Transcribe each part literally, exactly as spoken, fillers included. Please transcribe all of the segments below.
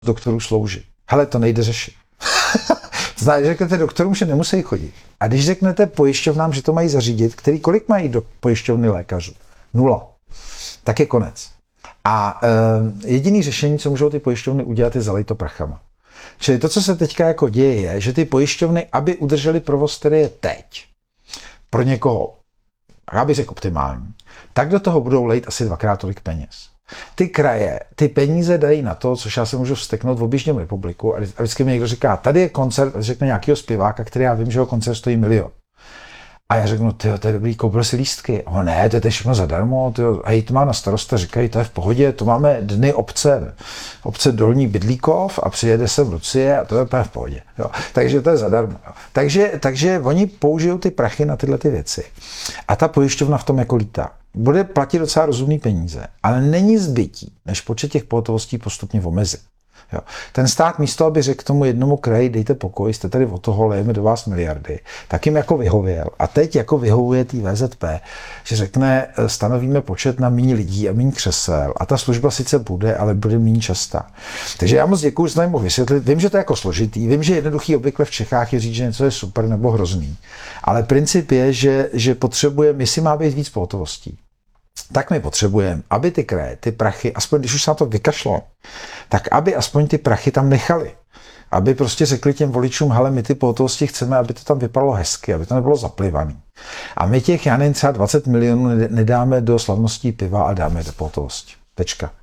doktorů sloužit. Hele, to nejde řešit. Znamená, že řeknete doktorům, že nemusí chodit. A když řeknete pojišťovnám, že to mají zařídit, který kolik mají do pojišťovny lékařů? Nula. Tak je konec. A e, jediný řešení, co můžou ty pojišťovny udělat, je zalejt to prachama. Čili to, co se teďka jako děje, je, že ty pojišťovny, aby udrželi provoz, který je teď, pro někoho, já bych řekl optimální, tak do toho budou lejt asi dvakrát tolik peněz. Ty kraje, ty peníze dají na to, což já se můžu vzteknout v objížděm republiku a vždycky mi někdo říká, tady je koncert, a řekne nějakého zpěváka, který já vím, že jeho koncert stojí milion. A já řeknu, tyjo, to je dobrý, koupil si lístky. O ne, to je všechno zadarmo, tyjo. Hejtman a starosta říkají, to je v pohodě, to máme dny obce, obce Dolní Bydlíkov a přijede sem Lucie a to je úplně v pohodě. Jo. Takže to je zadarmo. Jo. Takže, takže oni použijou ty prachy na tyhle ty věci. A ta pojišťovna v tom jako lítá. Bude platit docela rozumný peníze, ale není zbytí, než počet těch pohotovostí postupně omezit. Jo. Ten stát místo, aby řekl tomu jednomu kraji, dejte pokoj, jste tady od toho, lejeme do vás miliardy, tak jim jako vyhověl. A teď jako vyhovuje tý V Z P, že řekne, stanovíme počet na méně lidí a méně křesel a ta služba sice bude, ale bude méně častá. Takže já moc děkuju, že jsem mohl vysvětlit. Vím, že to je jako složitý, vím, že jednoduchý obvykle v Čechách je říct, že něco je super nebo hrozný. Ale princip je, že, že potřebujeme, jestli má být víc pohotovostí, tak my potřebujeme, aby ty kraje, ty prachy, aspoň když už se na to vykašlo, tak aby aspoň ty prachy tam nechali. Aby prostě řekli těm voličům, hele, my ty pohotovosti chceme, aby to tam vypadalo hezky, aby to nebylo zaplivaný. A my těch, já nevím, třeba dvacet milionů nedáme do slavností piva a dáme do pohotovosti. Tečka.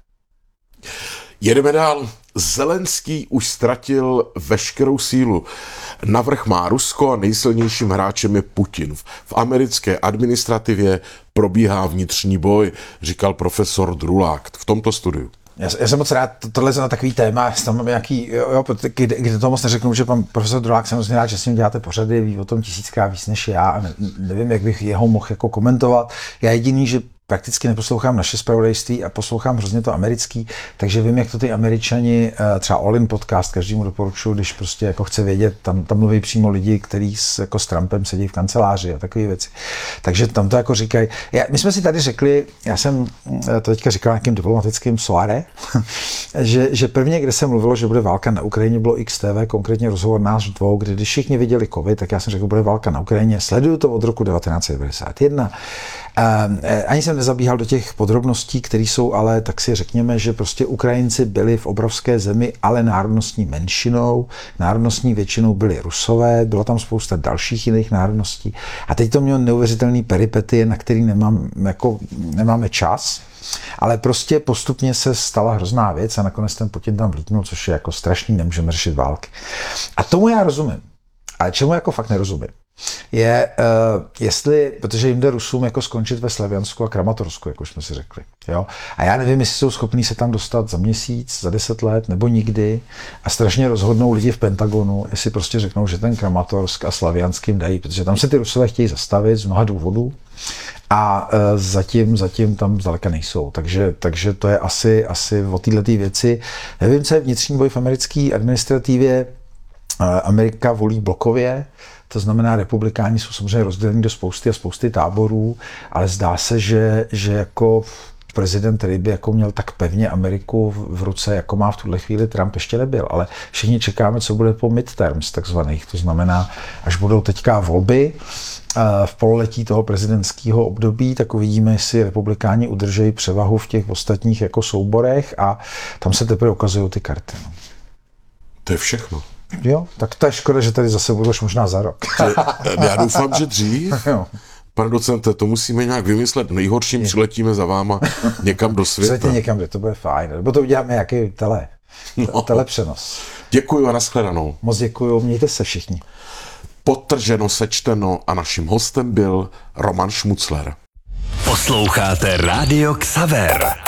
Jedeme dál. Zelenský už ztratil veškerou sílu. Navrch má Rusko a nejsilnějším hráčem je Putin. V americké administrativě probíhá vnitřní boj, říkal profesor Drulák v tomto studiu. Já, já jsem moc rád, to, tohle je na takový téma, tam mám nějaký, jo, jo, kde, kde to moc neřeknu, že pan profesor Drulák samozřejmě rád, že s ním děláte pořady, ví o tom tisíckrát víc než já a ne, nevím, jak bych jeho mohl jako komentovat. Já jediný, že prakticky neposlouchám naše zpravodajství a poslouchám hrozně to americký, takže vím, jak to ty Američani, třeba All In podcast, každému doporučuji, když prostě jako chce vědět, tam, tam mluví přímo lidi, kteří s, jako s Trumpem sedí v kanceláři a takové věci. Takže tam to jako říkají. Já, my jsme si tady řekli, já jsem to teďka říkal nějakým diplomatickým soare, že, že prvně, kde se mluvilo, že bude válka na Ukrajině, bylo X T V, konkrétně rozhovor nás dvou, kdy když všichni viděli covid, tak já jsem řekl, bude válka na Ukrajině. Sleduju to od roku devatenáct set devadesát jedna. Um, ani jsem nezabíhal do těch podrobností, které jsou, ale tak si řekněme, že prostě Ukrajinci byli v obrovské zemi, ale národnostní menšinou, národnostní většinou byli Rusové, bylo tam spousta dalších jiných národností a teď to mělo neuvěřitelné peripetie, na který nemám, jako, nemáme čas, ale prostě postupně se stala hrozná věc a nakonec ten Putin tam vlítnul, což je jako strašný, nemůžeme řešit války. A tomu já rozumím, ale čemu jako fakt nerozumím, je, uh, jestli, protože jim jde Rusům jako skončit ve Slaviansku a Kramatorsku, jak už jsme si řekli. Jo? A já nevím, jestli jsou schopní se tam dostat za měsíc, za deset let, nebo nikdy. A strašně rozhodnou lidi v Pentagonu, jestli prostě řeknou, že ten Kramatorsk a Slaviansk jim dají, protože tam se ty Rusové chtějí zastavit z mnoha důvodů. A uh, zatím, zatím tam zdaleka nejsou. Takže, takže to je asi, asi o této věci. Nevím, co je vnitřní boj v americké administrativě. Uh, Amerika volí blokově. To znamená, republikáni jsou samozřejmě rozděleni do spousty a spousty táborů, ale zdá se, že, že jako prezident, který by jako měl tak pevně Ameriku v ruce, jako má v tuhle chvíli Trump, ještě nebyl. Ale všichni čekáme, co bude po midterms takzvaných. To znamená, až budou teďka volby v pololetí toho prezidentského období, tak uvidíme, jestli republikáni udržejí převahu v těch ostatních jako souborech a tam se teprve ukazují ty karty. No. To je všechno. Jo, tak to je škoda, že tady zase budeš možná za rok. Já doufám, že dřív. Jo. Pane docente, to musíme nějak vymyslet. Nejhorším přiletíme za váma někam do světa. Přiletí někam, kde to bude fajn. Nebo to uděláme nějaký tele, no. telepřenos. Děkuju a nashledanou. Moc děkuju, mějte se všichni. Podtrženo, sečteno a naším hostem byl Roman Šmucler. Posloucháte Rádio Xaver.